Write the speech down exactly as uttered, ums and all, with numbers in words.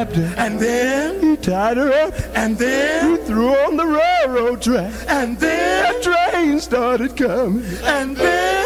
grabbed her. And then He tied her up. And then He threw her on the railroad track. And then The train started coming. And then